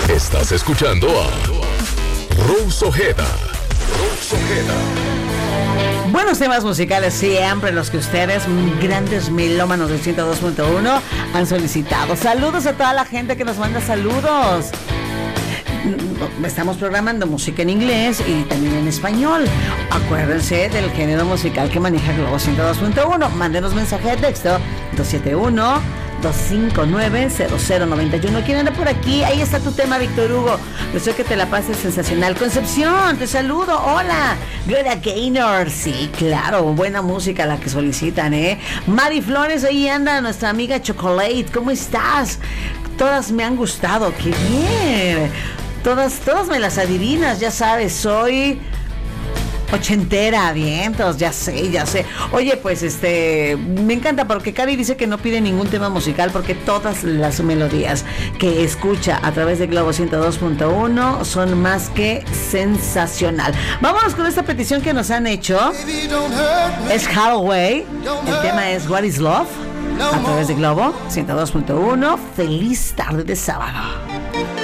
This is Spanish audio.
Estás escuchando a Rose Ojeda. Buenos temas musicales siempre los que ustedes, grandes melómanos del 102.1, han solicitado. Saludos a toda la gente que nos manda saludos. Estamos programando música en inglés y también en español. Acuérdense del género musical que maneja Globo 102.1. Mándenos mensaje de texto 271-259-0091. ¿Quién anda por aquí? Ahí está tu tema, Víctor Hugo. Deseo que te la pases sensacional. Concepción, te saludo. Hola. Gloria Gaynor. Sí, claro. Buena música la que solicitan, Mari Flores, ahí anda nuestra amiga Chocolate. ¿Cómo estás? Todas me han gustado. ¡Qué bien! Todas me las adivinas, ya sabes, soy ochentera, vientos, ya sé. Oye, pues me encanta porque Cari dice que no pide ningún tema musical porque todas las melodías que escucha a través de Globo 102.1 son más que sensacional. Vámonos con esta petición que nos han hecho. Es Hathaway, el tema es What is Love, a través de Globo 102.1. Feliz tarde de sábado.